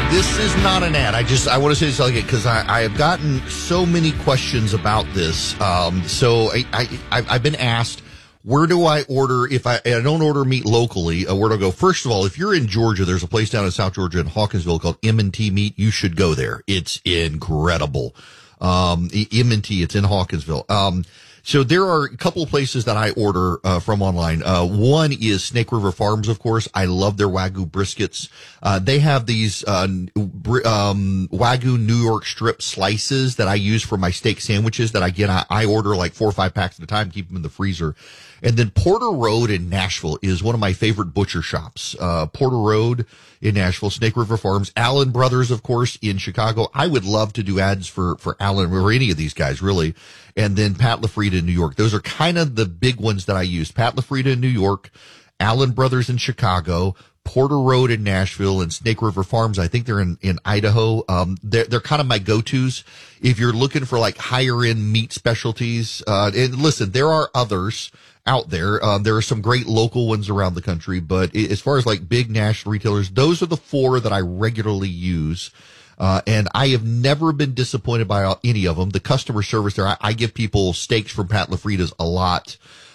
This is not an ad. I want to say this again because I have gotten so many questions about this. So I've been asked, where do I order if I don't order meat locally? Where do I go? First of all, if you're in Georgia, there's a place down in South Georgia in Hawkinsville called M&T Meat. You should go there. It's incredible. M&T, it's in Hawkinsville. So there are a couple of places that I order from online. One is Snake River Farms, of course. I love their Wagyu briskets. They have these Wagyu New York strip slices that I use for my steak sandwiches that I order like 4 or 5 packs at a time, keep them in the freezer. And then Porter Road in Nashville is one of my favorite butcher shops. Porter Road in Nashville, Snake River Farms, Allen Brothers, of course, in Chicago. I would love to do ads for Allen or any of these guys, really. And then Pat LaFrieda in New York. Those are kind of the big ones that I use. Pat LaFrieda in New York, Allen Brothers in Chicago, Porter Road in Nashville, and Snake River Farms. I think they're in Idaho. They're kind of my go-tos if you're looking for like higher end meat specialties. And listen, there are others out there. There are some great local ones around the country, but as far as like big national retailers, those are the 4 that I regularly use. And I have never been disappointed by any of them. The customer service there, I give people steaks from Pat LaFrieda's a lot,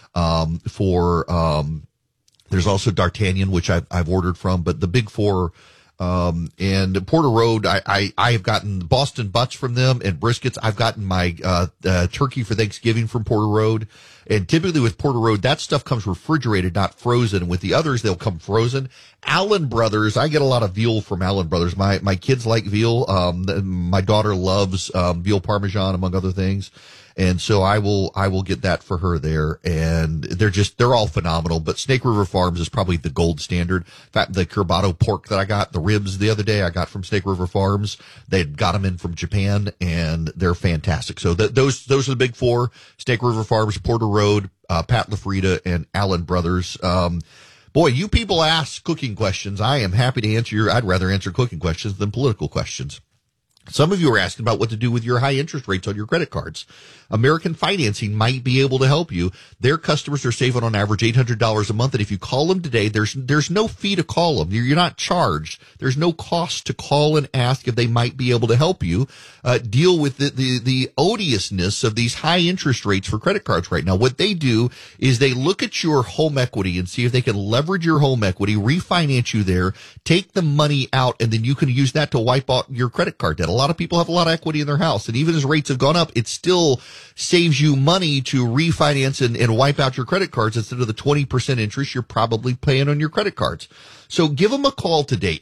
there's also D'Artagnan, which I've ordered from, but the big 4, and Porter Road, I have gotten Boston butts from them and briskets. I've gotten my, turkey for Thanksgiving from Porter Road. And typically with Porter Road, that stuff comes refrigerated, not frozen. And with the others, they'll come frozen. Allen Brothers, I get a lot of veal from Allen Brothers. My kids like veal. My daughter loves, veal Parmesan, among other things. And so I will get that for her there. And they're all phenomenal. But Snake River Farms is probably the gold standard. In fact, the Curbato pork that I got, the ribs the other day, I got from Snake River Farms. They got them in from Japan and they're fantastic. So those are the big 4, Snake River Farms, Porter Road, Pat LaFrieda, and Allen Brothers. Boy, you people ask cooking questions. I am happy to answer I'd rather answer cooking questions than political questions. Some of you are asking about what to do with your high interest rates on your credit cards. American Financing might be able to help you. Their customers are saving on average $800 a month. And if you call them today, there's no fee to call them. You're not charged. There's no cost to call and ask if they might be able to help you, deal with the odiousness of these high interest rates for credit cards right now. What they do is they look at your home equity and see if they can leverage your home equity, refinance you there, take the money out, and then you can use that to wipe out your credit card debt. A lot of people have a lot of equity in their house, and even as rates have gone up, it still saves you money to refinance and wipe out your credit cards instead of the 20% interest you're probably paying on your credit cards. So give them a call today.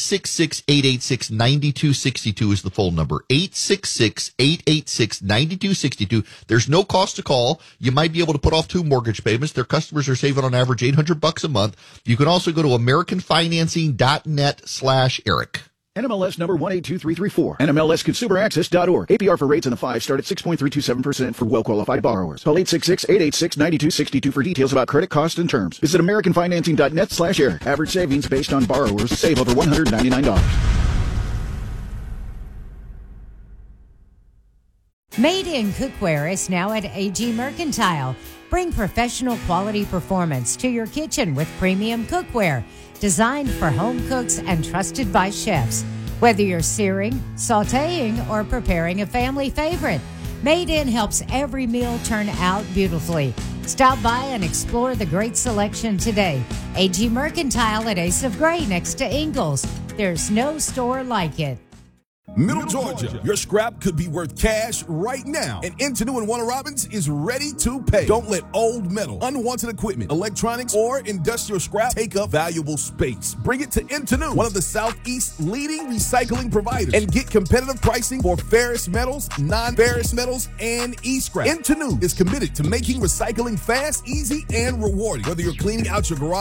866-886-9262 is the phone number. 866-886-9262. There's no cost to call. You might be able to put off 2 mortgage payments. Their customers are saving on average $800 a month. You can also go to AmericanFinancing.net/Eric. NMLS number 182334. NMLSConsumerAccess.org. APR for rates in the 5 start at 6.327% for well-qualified borrowers. Call 866-886-9262 for details about credit costs and terms. Visit AmericanFinancing.net/Eric. Average savings based on borrowers save over $199. Made in Cookware is now at AG Mercantile. Bring professional quality performance to your kitchen with premium cookware, designed for home cooks and trusted by chefs. Whether you're searing, sautéing, or preparing a family favorite, Made In helps every meal turn out beautifully. Stop by and explore the great selection today. AG Mercantile at Ace of Gray next to Ingles. There's no store like it. Middle Georgia, your scrap could be worth cash right now, and Intenu and Warner Robins is ready to pay. Don't let old metal, unwanted equipment, electronics, or industrial scrap take up valuable space. Bring it to Intenu, one of the Southeast's leading recycling providers, and get competitive pricing for ferrous metals, non-ferrous metals, and e-scrap. Intenu is committed to making recycling fast, easy, and rewarding. Whether you're cleaning out your garage